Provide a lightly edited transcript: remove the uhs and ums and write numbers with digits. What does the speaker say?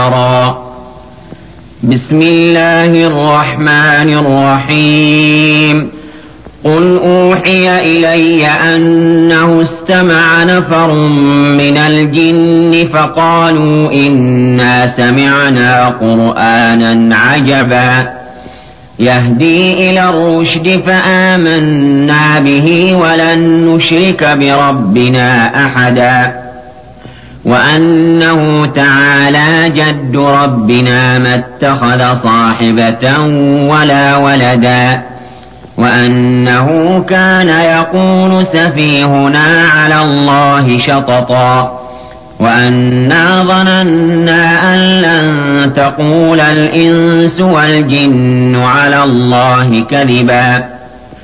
بسم الله الرحمن الرحيم قل أوحي إلي أنه استمع نفر من الجن فقالوا إنا سمعنا قرآنا عجبا يهدي إلى الرشد فآمنا به ولن نشرك بربنا أحدا وأنه تعالى جد ربنا ما اتخذ صاحبة ولا ولدا وأنه كان يقول سفيهنا على الله شططا وأنا ظننا أن لن تقول الإنس والجن على الله كذبا